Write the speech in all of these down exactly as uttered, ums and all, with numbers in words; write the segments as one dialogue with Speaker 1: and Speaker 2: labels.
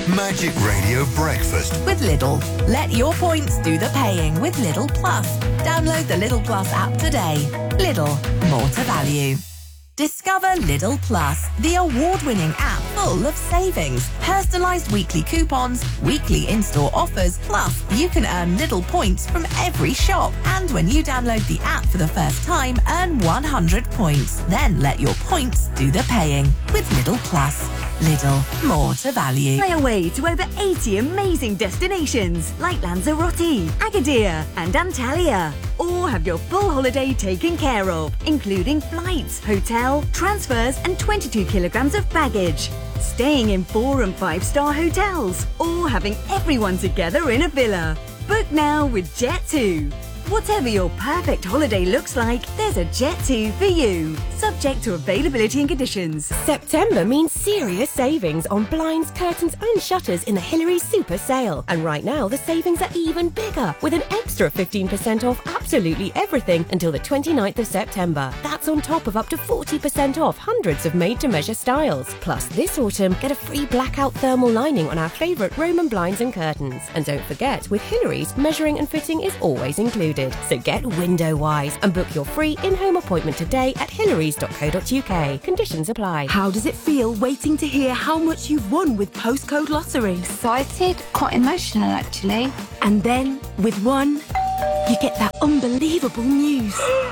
Speaker 1: Magic Radio Breakfast
Speaker 2: with Lidl. Let your points do the paying with Lidl Plus. Download the Lidl Plus app today. Lidl, more to value. Discover Lidl Plus, the award-winning app full of savings, personalised weekly coupons, weekly in-store offers, plus you can earn Lidl points from every shop. And when you download the app for the first time, earn one hundred points. Then let your points do the paying with Lidl Plus. Lidl, more to value.
Speaker 3: Fly away to over eighty amazing destinations like Lanzarote, Agadir and Antalya. Or have your full holiday taken care of, including flights, hotel, transfers and twenty-two kilograms of baggage. Staying in four and five star hotels or having everyone together in a villa. Book now with Jet two. Whatever your perfect holiday looks like, there's a Jet two for you. Subject to availability and conditions.
Speaker 4: September means serious savings on blinds, curtains and shutters in the Hillary Super Sale. And right now, the savings are even bigger, with an extra fifteen percent off absolutely everything until the twenty-ninth of September. That's on top of up to forty percent off hundreds of made-to-measure styles. Plus, this autumn, get a free blackout thermal lining on our favourite Roman blinds and curtains. And don't forget, with Hillary's, measuring and fitting is always included. So get window-wise and book your free in-home appointment today at hillarys dot co dot uk. Conditions apply.
Speaker 5: How does it feel waiting to hear how much you've won with Postcode Lottery?
Speaker 6: Excited, quite emotional actually.
Speaker 5: And then, with one, you get that unbelievable news.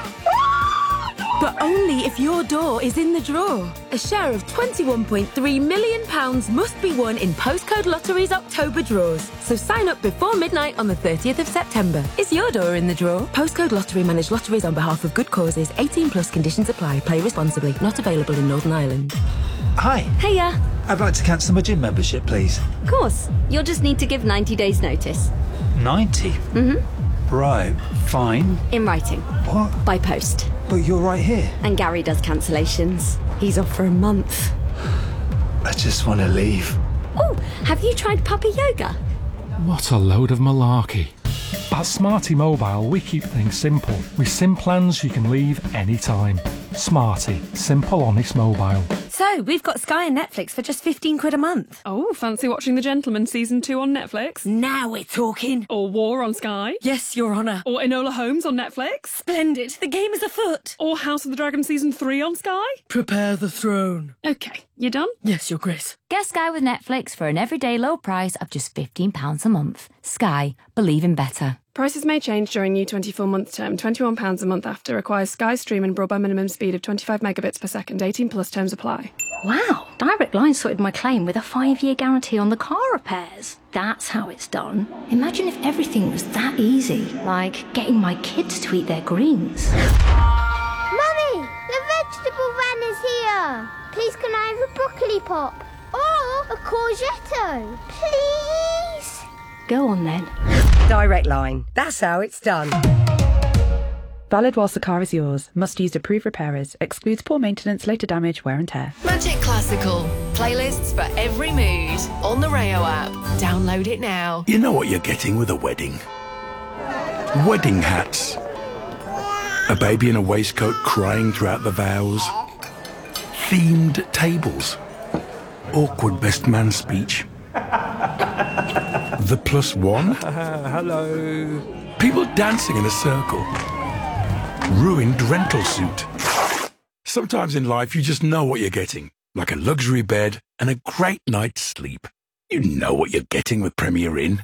Speaker 5: But only if your door is in the draw. A share of twenty-one point three million pounds must be won in Postcode Lottery's October draws. So sign up before midnight on the thirtieth of September. Is your door in the draw? Postcode Lottery manage lotteries on behalf of good causes. eighteen plus conditions apply. Play responsibly. Not available in Northern Ireland.
Speaker 7: Hi.
Speaker 8: Hiya.
Speaker 7: I'd like to cancel my gym membership, please.
Speaker 8: Of course. You'll just need to give ninety days notice.
Speaker 7: ninety?
Speaker 8: Mm-hmm.
Speaker 7: Right, fine.
Speaker 8: In writing.
Speaker 7: What?
Speaker 8: By post.
Speaker 7: But you're right here.
Speaker 8: And Gary does cancellations. He's off for a month.
Speaker 7: I just want to leave.
Speaker 8: Oh, have you tried Puppy Yoga?
Speaker 9: What a load of malarkey. At Smarty Mobile, we keep things simple. With SIM plans you can leave anytime. Smarty. Simple, honest mobile.
Speaker 10: So, we've got Sky and Netflix for just fifteen quid a month.
Speaker 11: Oh, fancy watching The Gentleman season two on Netflix?
Speaker 10: Now we're talking.
Speaker 11: Or War on Sky?
Speaker 10: Yes, Your Honour.
Speaker 11: Or Enola Holmes on Netflix?
Speaker 10: Splendid. The game is afoot.
Speaker 11: Or House of the Dragon season three on Sky?
Speaker 10: Prepare the throne.
Speaker 11: Okay, you done?
Speaker 10: Yes, Your Grace.
Speaker 12: Get Sky with Netflix for an everyday low price of just fifteen pounds a month. Sky. Believe in better.
Speaker 11: Prices may change during new twenty-four month term. twenty-one pounds a month after. Requires Sky Stream and broadband minimum speed of twenty-five megabits per second. eighteen plus terms apply.
Speaker 13: Wow, Direct Line sorted my claim with a five-year guarantee on the car repairs. That's how it's done. Imagine if everything was that easy, like getting my kids to eat their greens.
Speaker 14: Mummy, the vegetable van is here. Please can I have a broccoli pop? Or a courgette? Please?
Speaker 13: Go on then.
Speaker 15: Direct Line. That's how it's done.
Speaker 16: Valid whilst the car is yours. Must use approved repairers. Excludes poor maintenance, later damage, wear and tear.
Speaker 17: Magic Classical. Playlists for every mood. On the Rayo app. Download it now.
Speaker 18: You know what you're getting with a wedding? Wedding hats. A baby in a waistcoat crying throughout the vows. Themed tables. Awkward best man speech. The plus one.
Speaker 7: Uh, hello.
Speaker 18: People dancing in a circle. Ruined rental suit. Sometimes in life you just know what you're getting. Like a luxury bed and a great night's sleep. You know what you're getting with Premier Inn.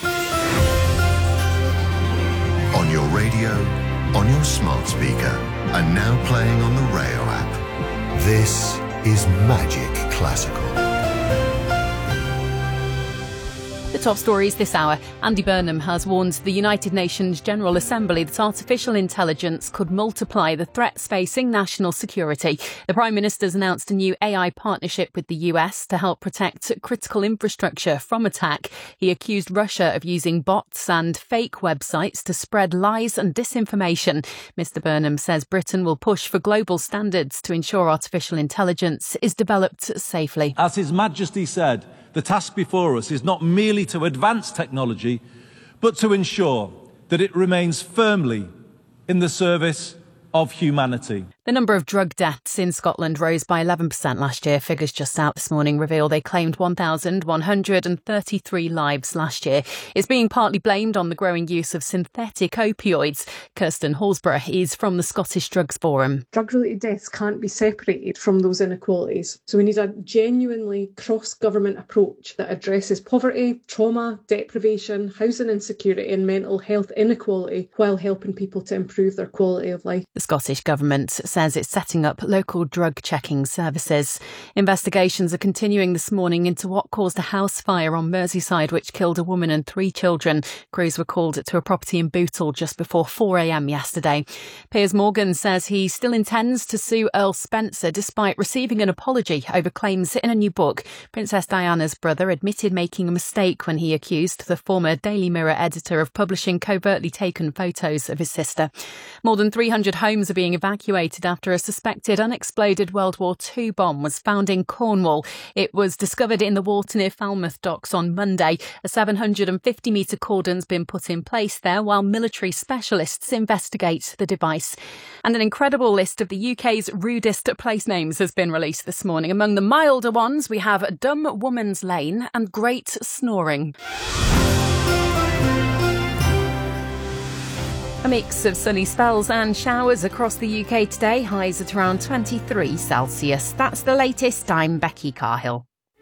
Speaker 1: On your radio, on your smart speaker, and now playing on the Rayo app. This is Magic Classical.
Speaker 19: The top stories this hour. Andy Burnham has warned the United Nations General Assembly that artificial intelligence could multiply the threats facing national security. The Prime Minister's announced a new A I partnership with the U S to help protect critical infrastructure from attack. He accused Russia of using bots and fake websites to spread lies and disinformation. Mister Burnham says Britain will push for global standards to ensure artificial intelligence is developed safely.
Speaker 20: As His Majesty said, the task before us is not merely to advance technology, but to ensure that it remains firmly in the service of humanity.
Speaker 19: The number of drug deaths in Scotland rose by eleven percent last year. Figures just out this morning reveal they claimed one thousand one hundred thirty-three lives last year. It's being partly blamed on the growing use of synthetic opioids. Kirsten Horsburgh is from the Scottish Drugs Forum.
Speaker 21: Drug-related deaths can't be separated from those inequalities. So we need a genuinely cross-government approach that addresses poverty, trauma, deprivation, housing insecurity and mental health inequality while helping people to improve their quality of life.
Speaker 19: The Scottish Government says it's setting up local drug checking services. Investigations are continuing this morning into what caused a house fire on Merseyside which killed a woman and three children. Crews were called to a property in Bootle just before four a m yesterday. Piers Morgan says he still intends to sue Earl Spencer despite receiving an apology over claims in a new book. Princess Diana's brother admitted making a mistake when he accused the former Daily Mirror editor of publishing covertly taken photos of his sister. More than three hundred homes are being evacuated after a suspected unexploded World War Two bomb was found in Cornwall. It was discovered in the water near Falmouth docks on Monday. A seven hundred fifty metre cordon's been put in place there while military specialists investigate the device. And an incredible list of the U K's rudest place names has been released this morning. Among the milder ones, we have Dumb Woman's Lane and Great Snoring. A mix of sunny spells and showers across the U K today, highs at around twenty-three Celsius. That's the latest. I'm Becky Carhill.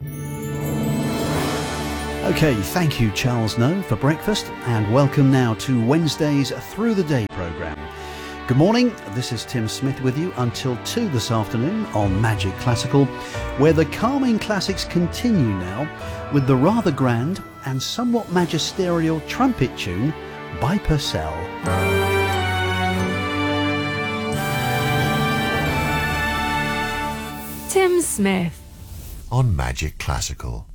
Speaker 22: OK, thank you, Charles No, for breakfast, and welcome now to Wednesday's Through the Day programme. Good morning, this is Tim Smith with you until two this afternoon on Magic Classical, where the calming classics continue now with the rather grand and somewhat magisterial trumpet tune by Purcell.
Speaker 5: Tim Smith
Speaker 1: on Magic Classical.